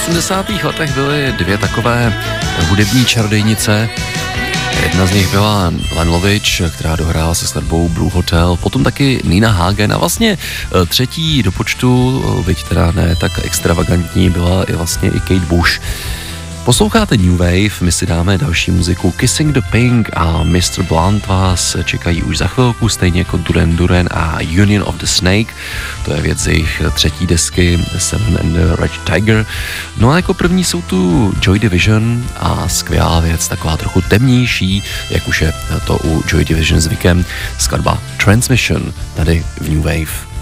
80. letech byly dvě takové hudební čarodejnice. Jedna z nich byla Len Lovitch, která dohrála se skladbou Blue Hotel, potom taky Nina Hagen a vlastně třetí do počtu, byť teda ne tak extravagantní, byla i vlastně i Kate Bush. Posloucháte New Wave, my si dáme další muziku. Kissing the Pink a Mr. Blunt vás čekají už za chvilku, stejně jako Duran Duran a Union of the Snake. To je věc z jejich třetí desky Seven and the Red Tiger. No a jako první jsou tu Joy Division a skvělá věc, taková trochu temnější, jak už je to u Joy Division zvykem, skladba Transmission tady v New Wave.